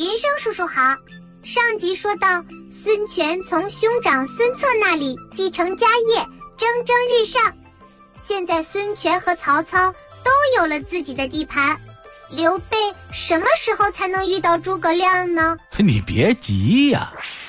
云生叔叔好。上集说到，孙权从兄长孙策那里继承家业，蒸蒸日上。现在孙权和曹操都有了自己的地盘，刘备什么时候才能遇到诸葛亮呢？ 你别急呀。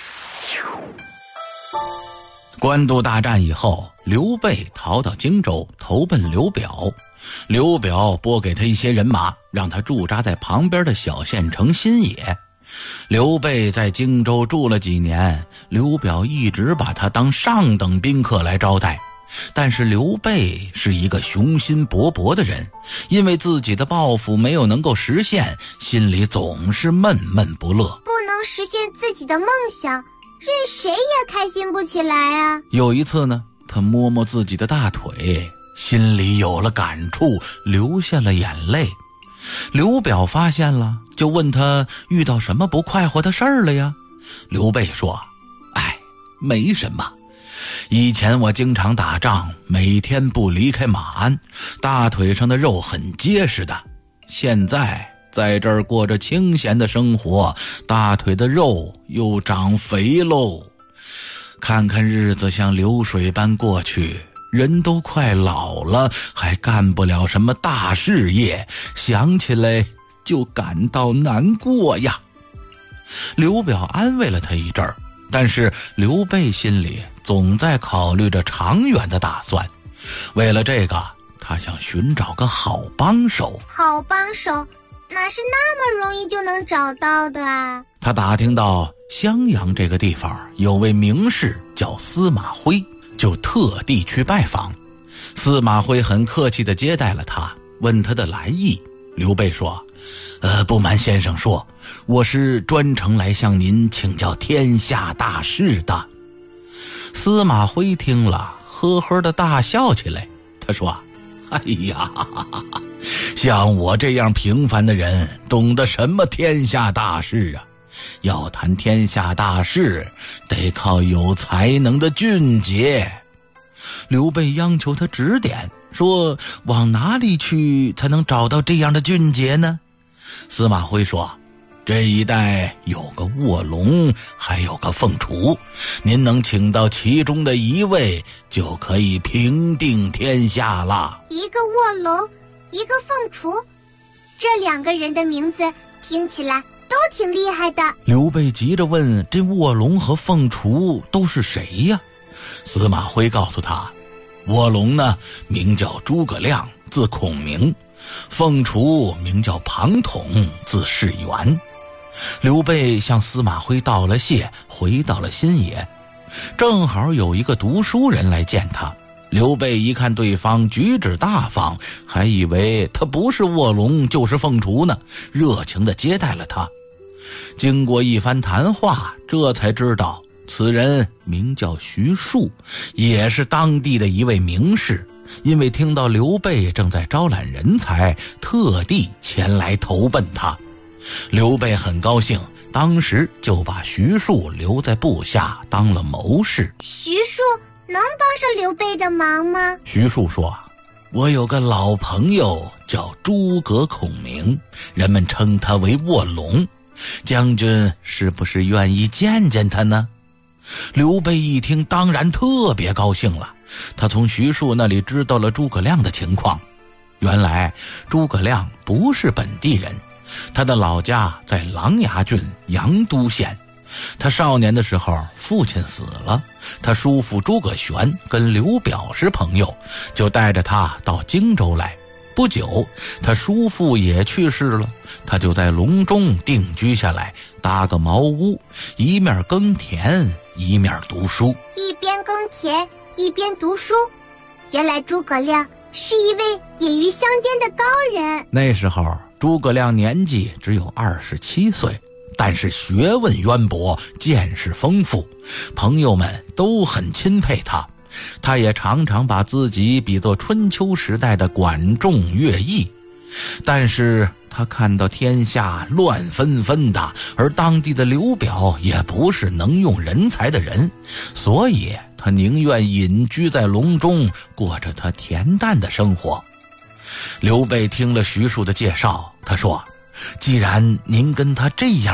官渡大战以后，刘备逃到荆州，投奔刘表。刘表拨给他一些人马，让他驻扎在旁边的小县城新野。刘备在荆州住了几年，刘表一直把他当上等宾客来招待。但是刘备是一个雄心勃勃的人，因为自己的抱负没有能够实现，心里总是闷闷不乐。 不能实现自己的梦想，任谁也开心不起来啊。 有一次呢，他摸摸自己的大腿，心里有了感触，流下了眼泪。刘表发现了，就问他遇到什么不快活的事儿了呀？刘备说：没什么。以前我经常打仗，每天不离开马鞍，大腿上的肉很结实的。现在在这儿过着清闲的生活，大腿的肉又长肥喽。看看日子像流水般过去，人都快老了，还干不了什么大事业，想起来就感到难过呀。刘表安慰了他一阵儿，但是刘备心里总在考虑着长远的打算。为了这个，他想寻找个好帮手。 好帮手哪是那么容易就能找到的啊？ 他打听到襄阳这个地方有位名士叫司马徽，就特地去拜访。司马徽很客气地接待了他，问他的来意。刘备说：不瞒先生说，我是专程来向您请教天下大事的。司马徽听了，呵呵地大笑起来。他说：哎呀，像我这样平凡的人，懂得什么天下大事啊？要谈天下大事，得靠有才能的俊杰。刘备央求他指点，说往哪里去才能找到这样的俊杰呢？司马徽说：这一带有个卧龙，还有个凤雏，您能请到其中的一位，就可以平定天下了。 一个卧龙，一个凤雏，这两个人的名字听起来都挺厉害的。 刘备急着问：这卧龙和凤雏都是谁呀？司马徽告诉他：卧龙呢，名叫诸葛亮，字孔明；凤雏名叫庞统，字士元。刘备向司马徽道了谢，回到了新野。正好有一个读书人来见他。刘备一看对方举止大方，还以为他不是卧龙就是凤雏呢，热情地接待了他。经过一番谈话，这才知道此人名叫徐庶，也是当地的一位名士，因为听到刘备正在招揽人才，特地前来投奔他。刘备很高兴，当时就把徐庶留在部下当了谋士。 徐庶能帮上刘备的忙吗？ 徐庶说：我有个老朋友叫诸葛孔明，人们称他为卧龙，将军是不是愿意见见他呢？刘备一听当然特别高兴了，他从徐庶那里知道了诸葛亮的情况。原来诸葛亮不是本地人，他的老家在琅琊郡阳都县。他少年的时候父亲死了，他叔父诸葛玄跟刘表是朋友，就带着他到荆州来。不久他叔父也去世了，他就在隆中定居下来，搭个茅屋，一面耕田一面读书。 一边耕田一边读书，原来诸葛亮是一位隐于乡间的高人。那时候诸葛亮年纪只有27岁，但是学问渊博，见识丰富，朋友们都很钦佩他。他也常常把自己比作春秋时代的管仲、乐毅。但是他看到天下乱纷纷的，而当地的刘表也不是能用人才的人，所以他宁愿隐居在隆中，过着他恬淡的生活。刘备听了徐庶的介绍，他说：既然您跟他这样